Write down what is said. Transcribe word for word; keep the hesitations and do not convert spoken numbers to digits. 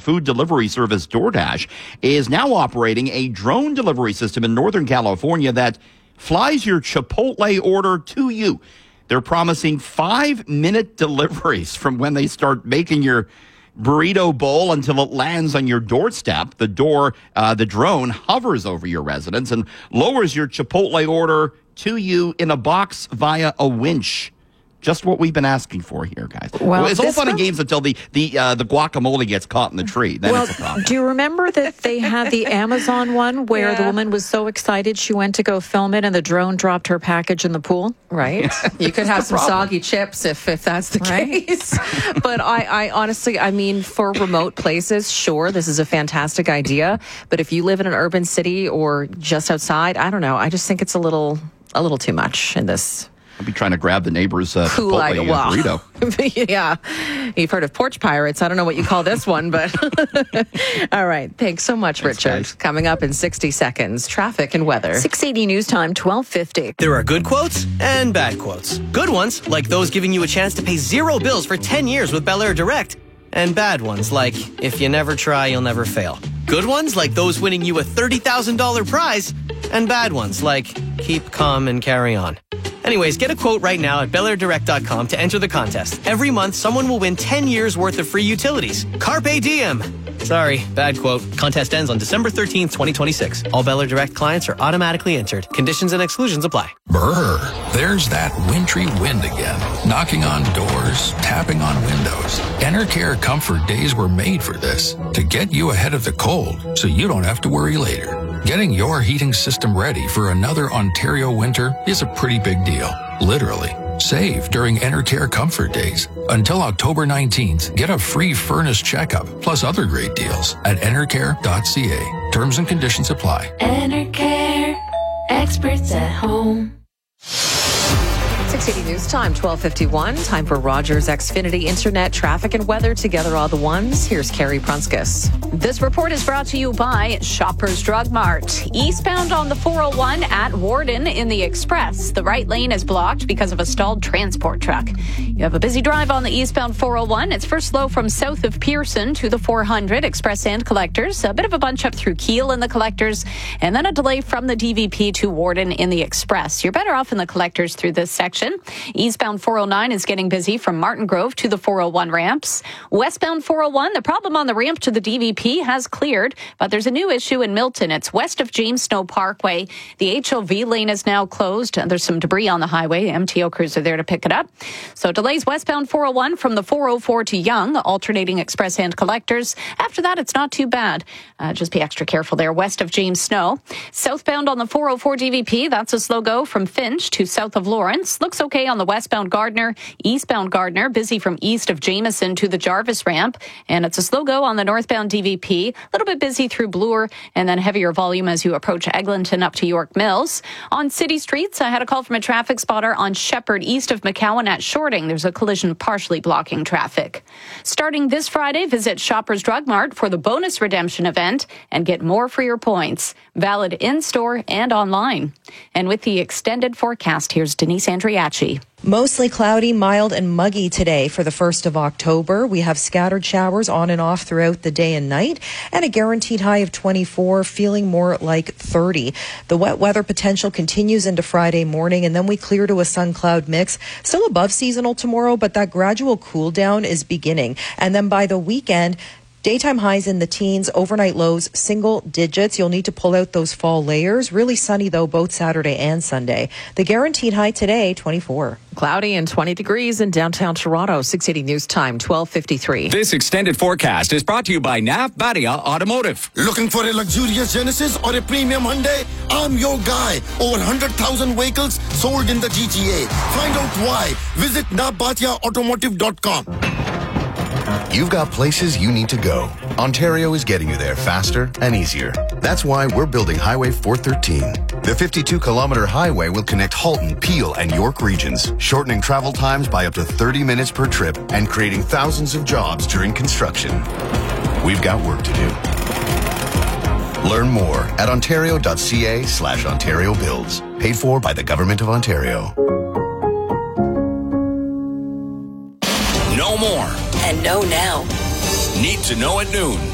food delivery service DoorDash is now operating a drone delivery system in Northern California that flies your Chipotle order to you. They're promising five-minute deliveries from when they start making your burrito bowl until it lands on your doorstep. The door, uh, the drone hovers over your residence and lowers your Chipotle order to you in a box via a winch. Just what we've been asking for here, guys. Well, it's all fun and games until the the uh, the guacamole gets caught in the tree. Then well, it's a problem. Do you remember that they had the Amazon one where yeah. the woman was so excited she went to go film it and the drone dropped her package in the pool? Right. You could have some problem. soggy chips if, if that's the right? case. But I, I honestly, I mean, for remote places, sure, this is a fantastic idea. But if you live in an urban city or just outside, I don't know. I just think it's a little a little too much in this. I'll be trying to grab the neighbor's uh, cool Chipotle wow. burrito. Yeah. You've heard of porch pirates. I don't know what you call this one, but all right. Thanks so much, Thanks, Richard. Guys. Coming up in sixty seconds, traffic and weather. six eighty News Time, twelve fifty. There are good quotes and bad quotes. Good ones, like those giving you a chance to pay zero bills for ten years with Bel Air Direct. And bad ones, like, if you never try, you'll never fail. Good ones, like those winning you a thirty thousand dollars prize. And bad ones, like, keep calm and carry on. Anyways, get a quote right now at Bel Air Direct dot com to enter the contest. Every month, someone will win ten years worth of free utilities. Carpe diem. Sorry, bad quote. Contest ends on December thirteenth, twenty twenty-six. All Bel Air Direct clients are automatically entered. Conditions and exclusions apply. Brr, there's that wintry wind again. Knocking on doors, tapping on windows. Enercare Comfort Days were made for this, to get you ahead of the cold so you don't have to worry later. Getting your heating system ready for another Ontario winter is a pretty big deal, literally. Save during Enercare Comfort Days. Until October nineteenth, get a free furnace checkup, plus other great deals at enercare dot c a. Terms and conditions apply. Enercare, experts at home. six eighty News Time, twelve fifty-one. Time for Rogers Xfinity Internet, traffic and weather together all the ones. Here's Carrie Prunskis. This report is brought to you by Shoppers Drug Mart. Eastbound on the four oh one at Warden in the Express. The right lane is blocked because of a stalled transport truck. You have a busy drive on the eastbound four oh one. It's first slow from south of Pearson to the four hundred Express and Collectors. A bit of a bunch up through Kiel in the Collectors, and then a delay from the D V P to Warden in the Express. You're better off in the Collectors through this section. Eastbound four oh nine is getting busy from Martin Grove to the four oh one ramps. Westbound four oh one, the problem on the ramp to the D V P has cleared, but there's a new issue in Milton. It's west of James Snow Parkway. The H O V lane is now closed. There's some debris on the highway. M T O crews are there to pick it up. So delays westbound four oh one from the four oh four to Yonge, alternating Express and Collectors. After that, it's not too bad. Uh, just be extra careful there west of James Snow. Southbound on the four oh four D V P, that's a slow go from Finch to south of Lawrence. Looks okay on the westbound Gardner. Eastbound Gardner, busy from east of Jameson to the Jarvis ramp. And it's a slow go on the northbound D V P. A little bit busy through Bloor, and then heavier volume as you approach Eglinton up to York Mills. On city streets, I had a call from a traffic spotter on Shepherd east of McCowan at Shorting. There's a collision partially blocking traffic. Starting this Friday, visit Shoppers Drug Mart for the bonus redemption event and get more for your points. Valid in-store and online. And with the extended forecast, here's Denise Andriachi. Mostly cloudy, mild, and muggy today for the first of October. We have scattered showers on and off throughout the day and night, and a guaranteed high of twenty-four, feeling more like thirty. The wet weather potential continues into Friday morning, and then we clear to a sun-cloud mix. Still above seasonal tomorrow, but that gradual cool down is beginning. And then by the weekend, daytime highs in the teens, overnight lows, single digits. You'll need to pull out those fall layers. Really sunny, though, both Saturday and Sunday. The guaranteed high today, twenty-four. Cloudy and twenty degrees in downtown Toronto. six eighty News Time, twelve fifty-three. This extended forecast is brought to you by Navbadia Automotive. Looking for a luxurious Genesis or a premium Hyundai? I'm your guy. Over one hundred thousand vehicles sold in the G T A. Find out why. Visit navbadia automotive dot com. You've got places you need to go. Ontario is getting you there faster and easier. That's why we're building Highway four thirteen. The fifty-two kilometer highway will connect Halton, Peel, and York regions, shortening travel times by up to thirty minutes per trip and creating thousands of jobs during construction. We've got work to do. Learn more at ontario dot c a slash Ontario Builds. Paid for by the Government of Ontario. No more. And know now. Need to know at noon.